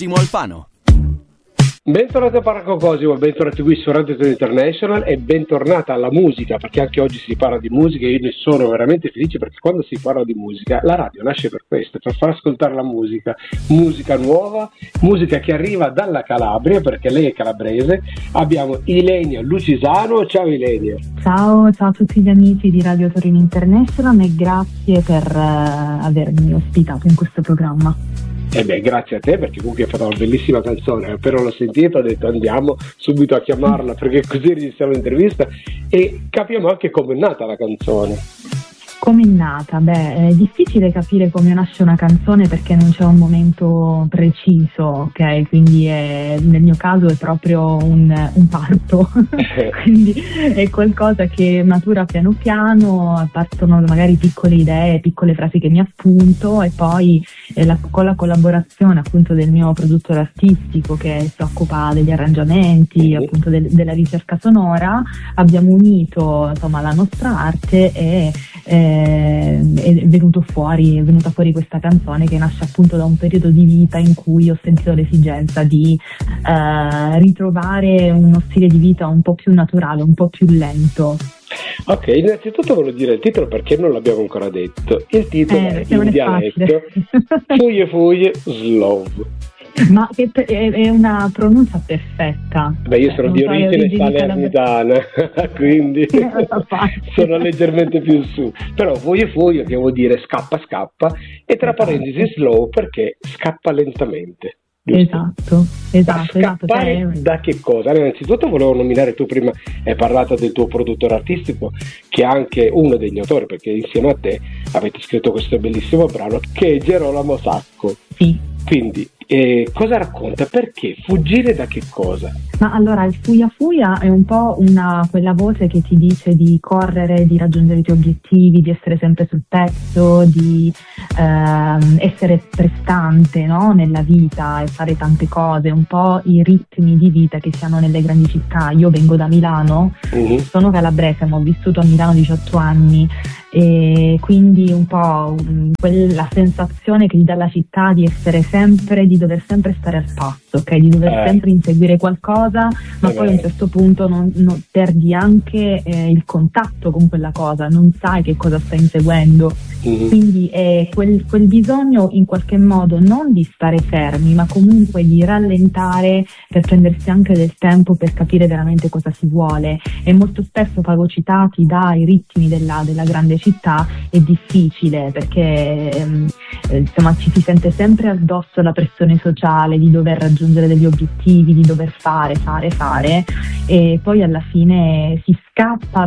Timo Alfano. Bentornati a Parco Cosimo, bentornati qui su Radio International e bentornata alla musica, perché anche oggi si parla di musica e io ne sono veramente felice, perché quando si parla di musica la radio nasce per questo, per far ascoltare la musica nuova, musica che arriva dalla Calabria, perché lei è calabrese. Abbiamo Ilenia Lucisano. Ciao Ilenia. Ciao a tutti gli amici di Radio Torino International e grazie per avermi ospitato in questo programma. Grazie a te, perché comunque hai fatto una bellissima canzone. Appena l'ho sentita ho detto andiamo subito a chiamarla, perché così registriamo l'intervista e capiamo anche come è nata la canzone. Come è nata? È difficile capire come nasce una canzone perché non c'è un momento preciso, ok? Quindi nel mio caso è proprio un parto, quindi è qualcosa che matura piano piano, partono magari piccole idee, piccole frasi che mi appunto e poi con la collaborazione appunto del mio produttore artistico che si occupa degli arrangiamenti, appunto della ricerca sonora, abbiamo unito insomma la nostra arte e è venuta fuori questa canzone che nasce appunto da un periodo di vita in cui ho sentito l'esigenza di ritrovare uno stile di vita un po' più naturale, un po' più lento. Ok, innanzitutto volevo dire il titolo perché non l'abbiamo ancora detto. Il titolo è in dialetto Foglie Slow. Ma è una pronuncia perfetta. Io sono di origine salernitana, quindi sono leggermente più su. Però Foglie che vuol dire scappa e tra parentesi slow perché scappa lentamente. Giusto? Esatto. Da che cosa? Innanzitutto volevo nominare, tu prima hai parlato del tuo produttore artistico che è anche uno degli autori, perché insieme a te avete scritto questo bellissimo brano che è Gerolamo Sacco. Sì. Quindi cosa racconta? Perché? Fuggire da che cosa? Ma allora il fuia è un po' quella voce che ti dice di correre, di raggiungere i tuoi obiettivi, di essere sempre sul pezzo, di essere prestante, no? Nella vita e fare tante cose, un po' i ritmi di vita che si hanno nelle grandi città. Io vengo da Milano, sono calabrese, ma ho vissuto a Milano 18 anni e quindi un po' quella sensazione che ti dà la città di essere sempre, di dover sempre stare al passo, ok? Di dover sempre inseguire qualcosa, ma poi a un certo punto non perdi anche il contatto con quella cosa, non sai che cosa stai inseguendo. Quindi è quel bisogno in qualche modo non di stare fermi, ma comunque di rallentare per prendersi anche del tempo per capire veramente cosa si vuole. E molto spesso fagocitati dai ritmi della grande città è difficile perché insomma ci si sente sempre addosso la pressione sociale di dover raggiungere degli obiettivi, di dover fare e poi alla fine si scappa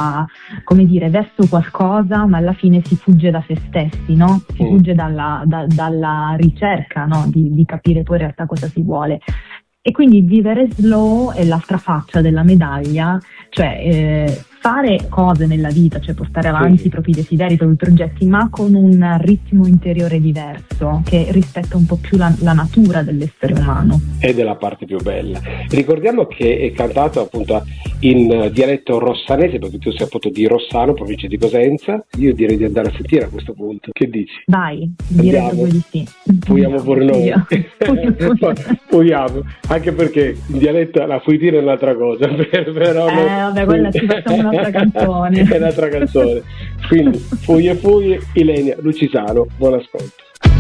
verso qualcosa, ma alla fine si fugge da se stessi, no? Si fugge dalla ricerca, no? Di capire poi in realtà cosa si vuole. E quindi vivere slow è l'altra faccia della medaglia, cioè fare cose nella vita, cioè portare avanti i propri desideri, i propri progetti, ma con un ritmo interiore diverso che rispetta un po' più la natura dell'essere umano. Ed è la parte più bella. Ricordiamo che è cantato appunto in dialetto rossanese, perché tu sei appunto di Rossano, provincia di Cosenza. Io direi di andare a sentire a questo punto. Che dici? Vai, direi proprio di sì. Puiamo pure noi. Puiamo, anche perché in dialetto la fuitina è un'altra cosa. Però vabbè, quella ci facciamo un'altra canzone. È un'altra canzone. Quindi Foglie, Ilenia Lucisano, buon ascolto.